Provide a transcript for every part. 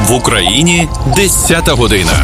В Україні 10 година.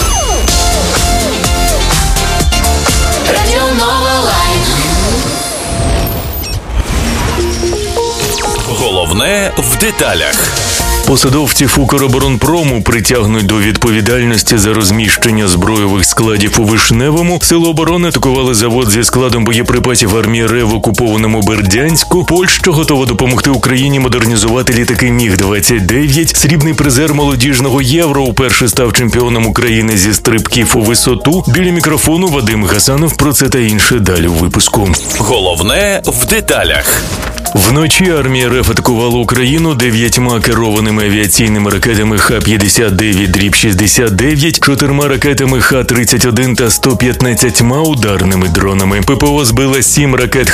Головне в деталях. Посадовців Укроборонпрому притягнуть до відповідальності за розміщення збройових складів у Вишневому. Сили оборони атакували завод зі складом боєприпасів армії РФ в окупованому Бердянську. Польща готова допомогти Україні модернізувати літаки Міг-29. Срібний призер молодіжного Євро уперше став чемпіоном України зі стрибків у висоту. Біля мікрофону Вадим Гасанов. Про це та інше далі у випуску. Головне в деталях. Вночі армія РФ атакувала Україну 9 керованими авіаційними ракетами Х-59-69, 4 ракетами Х-31 та 115 ударними дронами. ППО збила 7 ракет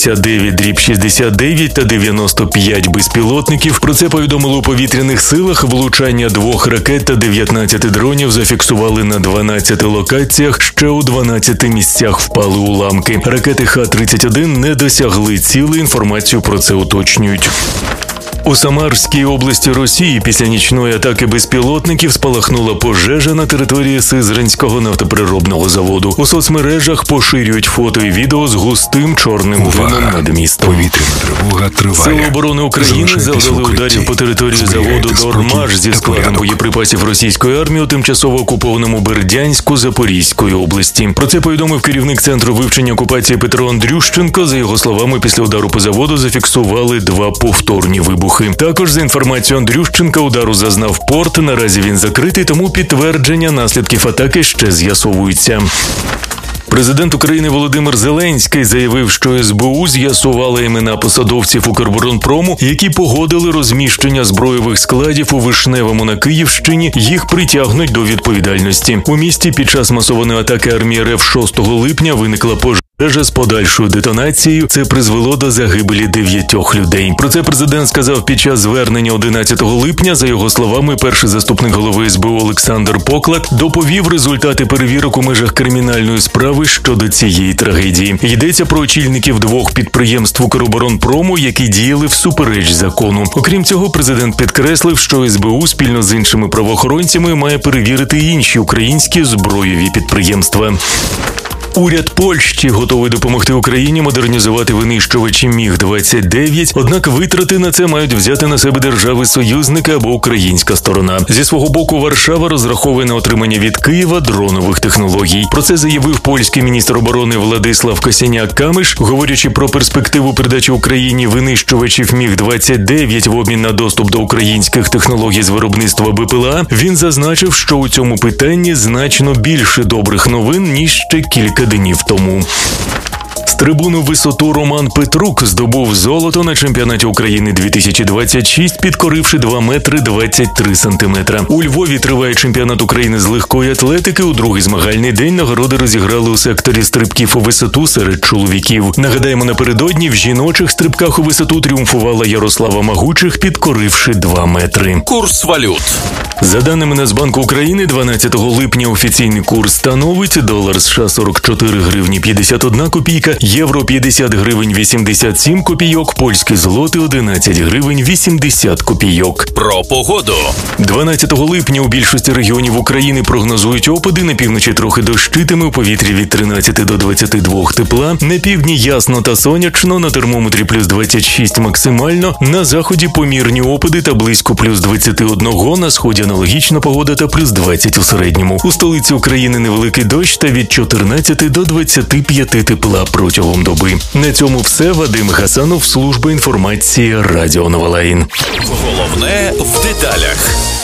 Х-59-69 та 95 безпілотників. Про це повідомили у повітряних силах. Влучання 2 ракет та 19 дронів зафіксували на 12 локаціях. Ще у 12 місцях впали уламки. Ракети Х-31 не досягли цілей. Інформацію про це уточнюють. У Самарській області Росії після нічної атаки безпілотників спалахнула пожежа на території Сизранського нафтоприробного заводу. У соцмережах поширюють фото і відео з густим чорним димом над містом. Повітряна тривога триває. Сили оборони України завдали ударів по території заводу «Дормаш» зі складом боєприпасів російської армії у тимчасово окупованому Бердянську Запорізької області. Про це повідомив керівник Центру вивчення окупації Петро Андрющенко. За його словами, після удару по заводу зафіксували 2 повторні вибухи. Також, за інформацією Андрющенка, удару зазнав порт. Наразі він закритий, тому підтвердження наслідків атаки ще з'ясовується. Президент України Володимир Зеленський заявив, що СБУ з'ясувала імена посадовців Укроборонпрому, які погодили розміщення збройових складів у Вишневому на Київщині. Їх притягнуть до відповідальності. У місті під час масованої атаки армії РФ 6 липня виникла пожежа з подальшою детонацією. Це призвело до загибелі 9 людей. Про це президент сказав під час звернення 11 липня. За його словами, перший заступник голови СБУ Олександр Поклад доповів результати перевірок у межах кримінальної справи щодо цієї трагедії. Йдеться про очільників 2 підприємств Укроборонпрому, які діяли всупереч закону. Окрім цього, президент підкреслив, що СБУ спільно з іншими правоохоронцями має перевірити інші українські збройові підприємства. Уряд Польщі готовий допомогти Україні модернізувати винищувачі Міг-29, однак витрати на це мають взяти на себе держави-союзники або українська сторона. Зі свого боку, Варшава розраховує на отримання від Києва дронових технологій. Про це заявив польський міністр оборони Владислав Косіняк-Камиш. Говорячи про перспективу передачі Україні винищувачів Міг-29 в обмін на доступ до українських технологій з виробництва БПЛА, він зазначив, що у цьому питанні значно більше добрих новин, ніж ще кілька днів тому. Трибуну висоту Роман Петрук здобув золото на чемпіонаті України 2026, підкоривши 2 метри 23 сантиметра. У Львові триває чемпіонат України з легкої атлетики. У другий змагальний день нагороди розіграли у секторі стрибків у висоту серед чоловіків. Нагадаємо, напередодні в жіночих стрибках у висоту тріумфувала Ярослава Магучих, підкоривши 2 метри. Курс валют. За даними Нацбанку України, 12 липня офіційний курс становить: долар США 44 гривні 51 копійка, євро 50 гривень 87 копійок, польський злотий 11 гривень 80 копійок. Про погоду. 12 липня у більшості регіонів України прогнозують опади. На півночі трохи дощитиме, у повітрі від 13 до 22 тепла. На півдні ясно та сонячно, на термометрі плюс 26 максимально. На заході помірні опади та близько плюс 21, на сході аналогічна погода та плюс 20 у середньому. У столиці України невеликий дощ та від 14 до 25 тепла протягом доби. На цьому все. Вадим Гасанов, служба інформації Радіо Новолаїн. Головне в деталях.